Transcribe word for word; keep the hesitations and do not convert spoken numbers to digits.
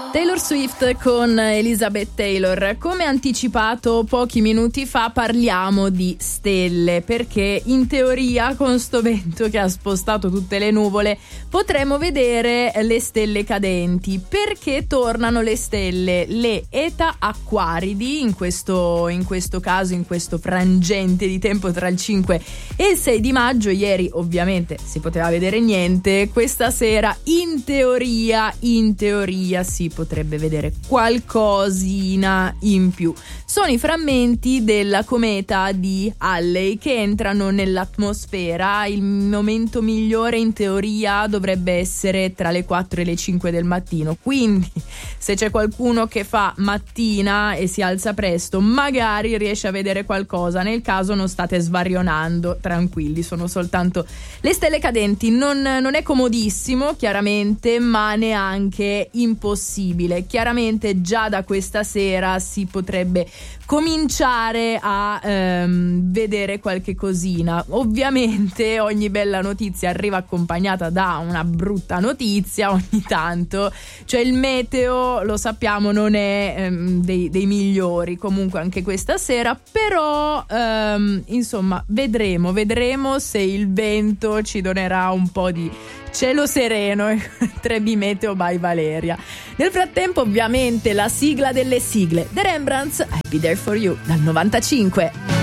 Taylor Swift con Elizabeth Taylor. Come anticipato pochi minuti fa parliamo di stelle, perché in teoria con sto vento che ha spostato tutte le nuvole potremo vedere le stelle cadenti. Perché tornano le stelle? Le Eta Aquaridi, in questo, in questo caso, in questo frangente di tempo tra il cinque e il sei di maggio. Ieri ovviamente si poteva vedere niente, questa sera in teoria, in teoria si potrebbe vedere qualcosina in più. Sono i frammenti della cometa di Halley che entrano nell'atmosfera. Il momento migliore in teoria dovrebbe essere tra le quattro e le cinque del mattino, quindi se c'è qualcuno che fa mattina e si alza presto magari riesce a vedere qualcosa. Nel caso non state svarionando, tranquilli, sono soltanto le stelle cadenti. Non, non è comodissimo chiaramente, ma neanche impossibile. Chiaramente già da questa sera si potrebbe cominciare a ehm, vedere qualche cosina. Ovviamente ogni bella notizia arriva accompagnata da una brutta notizia ogni tanto, cioè il meteo, lo sappiamo, non è ehm, dei, dei migliori comunque anche questa sera, però ehm, insomma vedremo vedremo se il vento ci donerà un po' di cielo sereno. tre B Meteo by Valeria. Nel frattempo ovviamente la sigla delle sigle, The Rembrandts, I'll Be There For You dal novantacinque.